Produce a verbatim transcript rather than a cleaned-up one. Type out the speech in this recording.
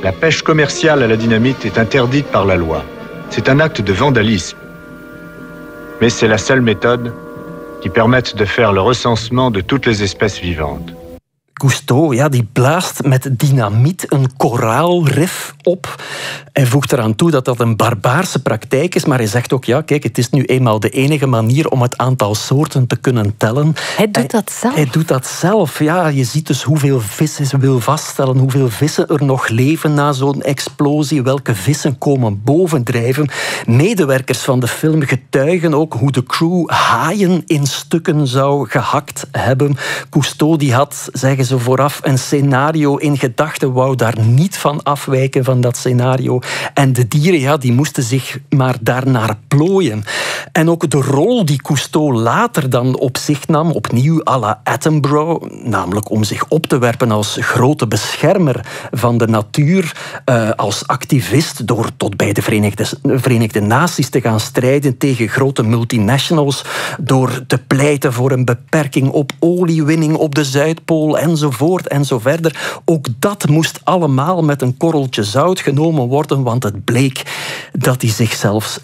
La pêche commerciale à la dynamite est interdite par la loi. C'est un acte de vandalisme. Mais c'est la seule méthode qui permette de faire le recensement de toutes les espèces vivantes. Cousteau, ja, die blaast met dynamiet een koraalrif op. Hij voegt eraan toe dat dat een barbaarse praktijk is, maar hij zegt ook, ja, kijk, het is nu eenmaal de enige manier om het aantal soorten te kunnen tellen. Hij doet dat zelf? Hij doet dat zelf, ja. Je ziet dus hoeveel vissen, ze wil vaststellen hoeveel vissen er nog leven na zo'n explosie, welke vissen komen bovendrijven. Medewerkers van de film getuigen ook hoe de crew haaien in stukken zou gehakt hebben. Cousteau die had, zeggen ze vooraf, een scenario in gedachten, wou daar niet van afwijken van dat scenario. En de dieren, ja, die moesten zich maar daarnaar plooien. En ook de rol die Cousteau later dan op zich nam, opnieuw à la Attenborough, namelijk om zich op te werpen als grote beschermer van de natuur, uh, als activist, door tot bij de Verenigde, Verenigde Naties te gaan strijden tegen grote multinationals, door te pleiten voor een beperking op oliewinning op de Zuidpool, enzovoort en zo verder. Ook dat moest allemaal met een korreltje zout genomen worden, want het bleek dat hij zichzelf